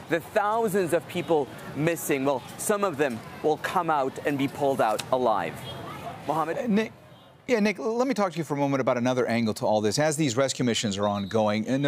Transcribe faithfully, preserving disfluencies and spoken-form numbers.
the thousands of people missing, well, some of them will come out and be pulled out alive. Mohammed? Nick, yeah, Nick, let me talk to you for a moment about another angle to all this. As these rescue missions are ongoing, and